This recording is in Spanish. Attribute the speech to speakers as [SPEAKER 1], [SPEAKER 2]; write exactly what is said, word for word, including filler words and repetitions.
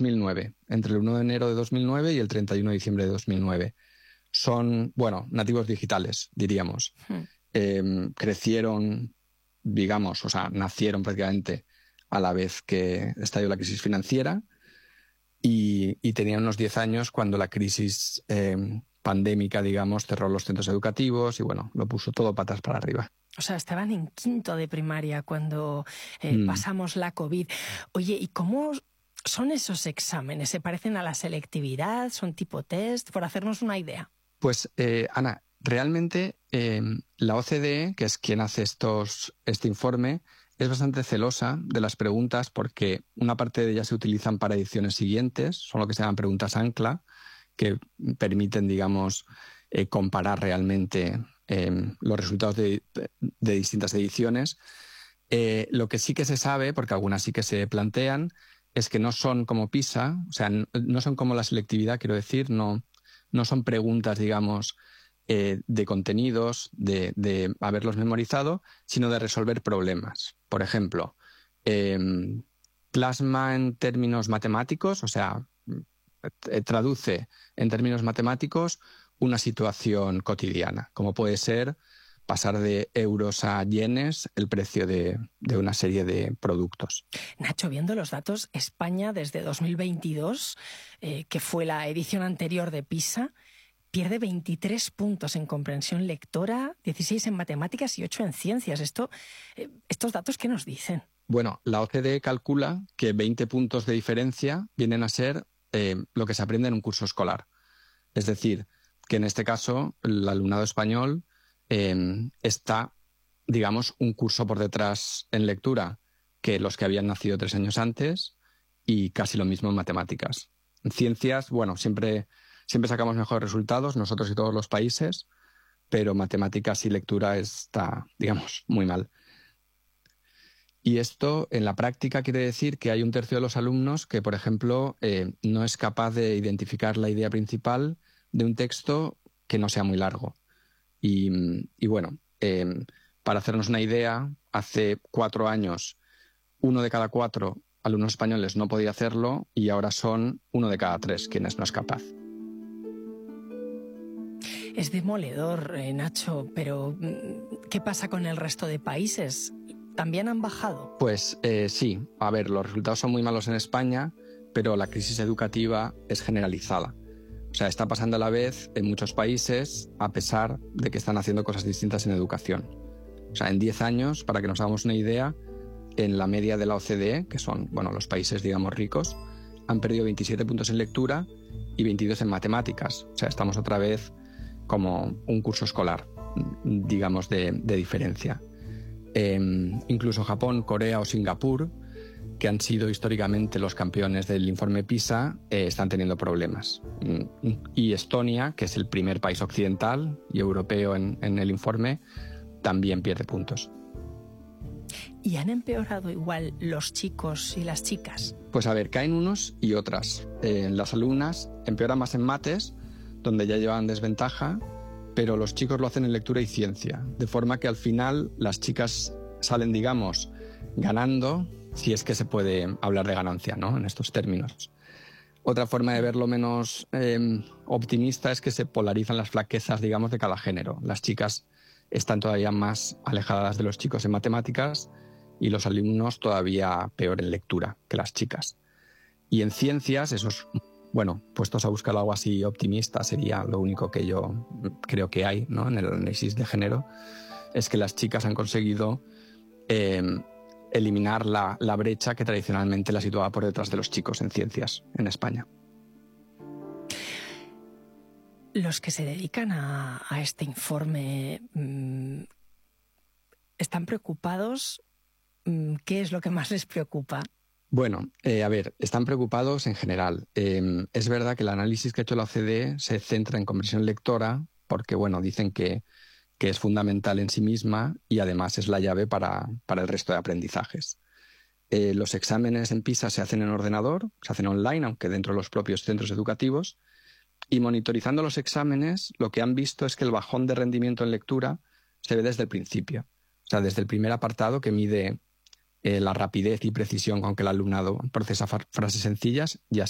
[SPEAKER 1] dos mil nueve, entre el uno de enero de dos mil nueve y el treinta y uno de diciembre de dos mil nueve. Son, bueno, nativos digitales, diríamos. Hmm. Eh, crecieron, digamos, o sea, nacieron prácticamente a la vez que estalló la crisis financiera y, y tenían unos diez años cuando la crisis eh, pandémica, digamos, cerró los centros educativos y, bueno, lo puso todo patas para arriba.
[SPEAKER 2] O sea, estaban en quinto de primaria cuando eh, mm. pasamos la COVID. Oye, ¿y cómo son esos exámenes? ¿Se parecen a la selectividad? ¿Son tipo test? Por hacernos una idea.
[SPEAKER 1] Pues, eh, Ana, realmente eh, la O C D E, que es quien hace estos, este informe, es bastante celosa de las preguntas porque una parte de ellas se utilizan para ediciones siguientes, son lo que se llaman preguntas ancla, que permiten, digamos, eh, comparar realmente eh, los resultados de, de distintas ediciones. Eh, lo que sí que se sabe, porque algunas sí que se plantean, es que no son como PISA, o sea, no, no son como la selectividad, quiero decir, no, no son preguntas, digamos, eh, de contenidos, de, de haberlos memorizado, sino de resolver problemas. Por ejemplo, eh, plasma en términos matemáticos, o sea, traduce en términos matemáticos una situación cotidiana, como puede ser pasar de euros a yenes el precio de, de una serie de productos.
[SPEAKER 2] Nacho, viendo los datos, España desde dos mil veintidós, eh, que fue la edición anterior de PISA, pierde veintitrés puntos en comprensión lectora, dieciséis en matemáticas y ocho en ciencias. Esto, eh, ¿Estos datos qué nos dicen?
[SPEAKER 1] Bueno, la O C D E calcula que veinte puntos de diferencia vienen a ser eh, lo que se aprende en un curso escolar. Es decir, que en este caso el alumnado español eh, está, digamos, un curso por detrás en lectura que los que habían nacido tres años antes y casi lo mismo en matemáticas. En ciencias, bueno, siempre, siempre sacamos mejores resultados, nosotros y todos los países, pero matemáticas y lectura está, digamos, muy mal. Y esto, en la práctica, quiere decir que hay un tercio de los alumnos que, por ejemplo, eh, no es capaz de identificar la idea principal de un texto que no sea muy largo. Y, y bueno, eh, para hacernos una idea, hace cuatro años uno de cada cuatro alumnos españoles no podía hacerlo y ahora son uno de cada tres quienes no es capaz.
[SPEAKER 2] Es demoledor, eh, Nacho, pero ¿qué pasa con el resto de países? ¿También han bajado?
[SPEAKER 1] Pues eh, sí. A ver, los resultados son muy malos en España, pero la crisis educativa es generalizada. O sea, está pasando a la vez en muchos países, a pesar de que están haciendo cosas distintas en educación. O sea, en diez años, para que nos hagamos una idea, en la media de la O C D E, que son, bueno, los países, digamos, ricos, han perdido veintisiete puntos en lectura y veintidós en matemáticas. O sea, estamos otra vez como un curso escolar, digamos, de, de diferencia. Eh, incluso Japón, Corea o Singapur, que han sido históricamente los campeones del informe PISA, eh, están teniendo problemas. Y Estonia, que es el primer país occidental y europeo en, en el informe, también pierde puntos.
[SPEAKER 2] ¿Y han empeorado igual los chicos y las chicas?
[SPEAKER 1] Pues a ver, caen unos y otras. Eh, las alumnas empeoran más en mates, donde ya llevan desventaja, pero los chicos lo hacen en lectura y ciencia, de forma que al final las chicas salen, digamos, ganando, si es que se puede hablar de ganancia, ¿no?, en estos términos. Otra forma de verlo menos eh, optimista es que se polarizan las flaquezas, digamos, de cada género. Las chicas están todavía más alejadas de los chicos en matemáticas y los alumnos todavía peor en lectura que las chicas. Y en ciencias, esos, bueno, puestos a buscar algo así optimista, sería lo único que yo creo que hay, ¿no?, en el análisis de género, es que las chicas han conseguido eh, eliminar la, la brecha que tradicionalmente la situaba por detrás de los chicos en ciencias en España.
[SPEAKER 2] Los que se dedican a, a este informe mmm, están preocupados. ¿Qué es lo que más les preocupa?
[SPEAKER 1] Bueno, eh, a ver, están preocupados en general. Eh, es verdad que el análisis que ha hecho la O C D E se centra en comprensión lectora porque, bueno, dicen que, que es fundamental en sí misma y además es la llave para, para el resto de aprendizajes. Eh, los exámenes en PISA se hacen en ordenador, se hacen online, aunque dentro de los propios centros educativos, y monitorizando los exámenes lo que han visto es que el bajón de rendimiento en lectura se ve desde el principio. O sea, desde el primer apartado que mide Eh, la rapidez y precisión con que el alumnado procesa frases sencillas, ya